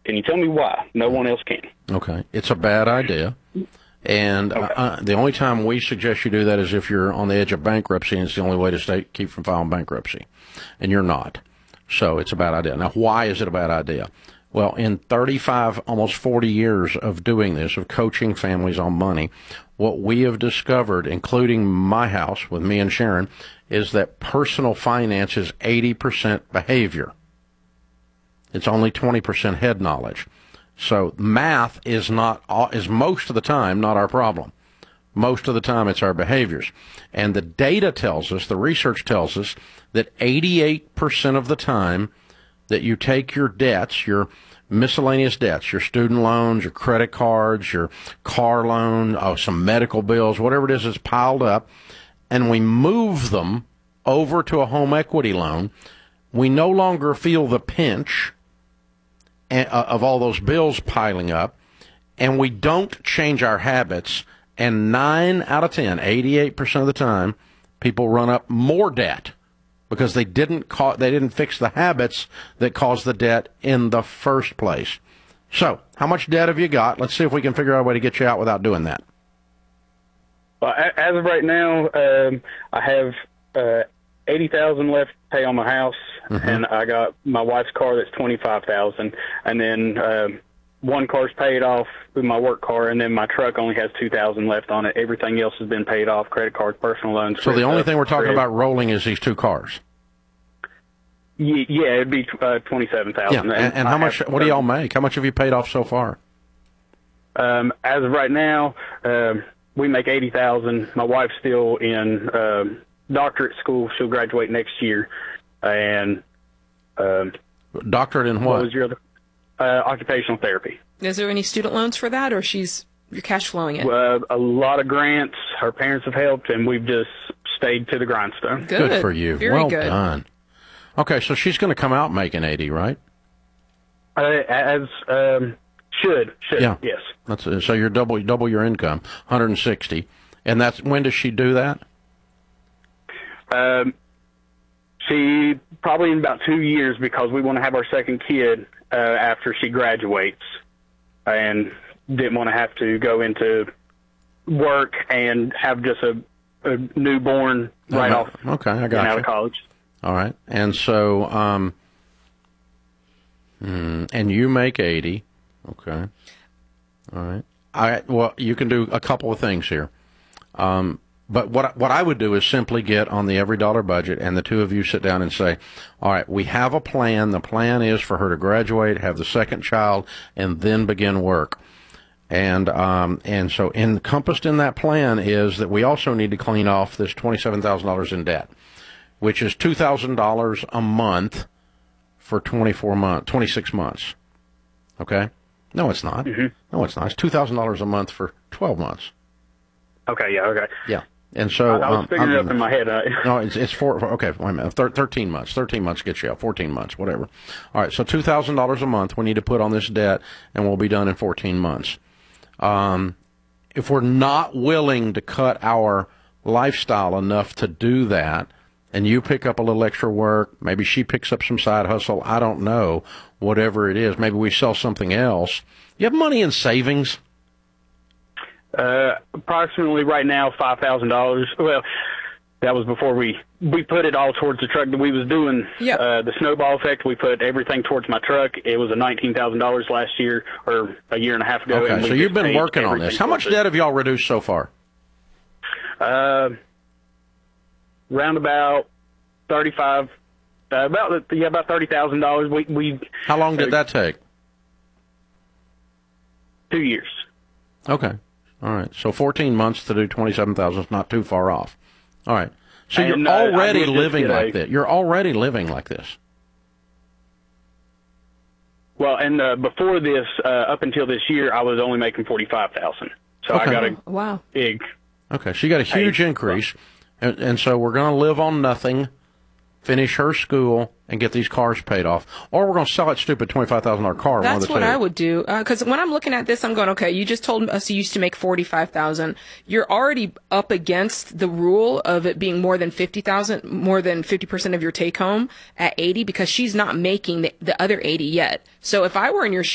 Can you tell me why? No one else can. Okay. It's a bad idea. And the only time we suggest you do that is if you're on the edge of bankruptcy, and it's the only way to keep from filing bankruptcy. And you're not. So it's a bad idea. Now, why is it a bad idea? Well, in 35, almost 40 years of doing this, of coaching families on money, what we have discovered, including my house with me and Sharon, is that personal finance is 80% behavior. It's only 20% head knowledge. So math is most of the time not our problem. Most of the time it's our behaviors. And the data tells us, the research tells us, that 88% of the time that you take your debts, your miscellaneous debts, your student loans, your credit cards, your car loan, some medical bills, whatever it is that's piled up, and we move them over to a home equity loan, we no longer feel the pinch of all those bills piling up, and we don't change our habits, and 9 out of 10, 88% of the time, people run up more debt because they didn't fix the habits that caused the debt in the first place. So, how much debt have you got? Let's see if we can figure out a way to get you out without doing that. Well, as of right now, I have $80,000 left to pay on my house, and I got my wife's car that's $25,000, and then one car's paid off with my work car, and then my truck only has $2,000 left on it. Everything else has been paid off: credit cards, personal loans. So the only thing we're talking about rolling is these 2 cars. Yeah, it'd be $27,000. Yeah, and how much? What do y'all make? How much have you paid off so far? As of right now, we make $80,000. My wife's still in doctorate school. She'll graduate next year. And doctorate in what? What was your other? Occupational therapy. Is there any student loans for that, or you're cash flowing it? A lot of grants. Her parents have helped, and we've just stayed to the grindstone. Good for you. Very well good. Done. Okay, so she's going to come out making 80, right? Should. Yeah. Yes. So you're double your income, 160. And when does she do that? She probably in about 2 years, because we want to have our second kid after she graduates, and didn't want to have to go into work and have just a newborn right off. Okay, I got you. Out of college. All right, and so and you make 80. Okay, all right. Well, you can do a couple of things here. But what I would do is simply get on the Every Dollar Budget, and the two of you sit down and say, all right, we have a plan. The plan is for her to graduate, have the second child, and then begin work. And so encompassed in that plan is that we also need to clean off this $27,000 in debt, which is $2,000 a month for 26 months. Okay? No, it's not. Mm-hmm. No, it's not. It's $2,000 a month for 12 months. Okay, yeah, okay. Yeah. And so I was figuring it up in my head. No, it's okay, wait a minute. 13 months. 13 months gets you out. 14 months, whatever. All right, so $2,000 a month we need to put on this debt, and we'll be done in 14 months. If we're not willing to cut our lifestyle enough to do that, and you pick up a little extra work, maybe she picks up some side hustle, I don't know, whatever it is, maybe we sell something else. You have money in savings? Approximately right now, $5,000. Well, that was before we put it all towards the truck that we was doing. Yep. The snowball effect, we put everything towards my truck. It was a $19,000 last year, or a year and a half ago. Okay, so you've been working on this. How much debt have y'all reduced so far? Round about 35, about $30,000. We How long did that take? 2 years. Okay. All right. So 14 months to do 27,000 is not too far off. All right. So And, you're already I would living just get like this. You're already living like this. Well, and before this, up until this year, I was only making $45,000. So Okay. I got a big. Okay. So you got a huge increase, and so we're going to live on nothing, finish her school, and get these cars paid off, or we're going to sell that stupid $25,000 car. That's what I would do. Because when I'm looking at this, I'm going, okay, you just told us you used to make $45,000. You're already up against the rule of it being more than $50,000, more than 50% of your take home at 80, because she's not making the other 80 yet. So if I were in your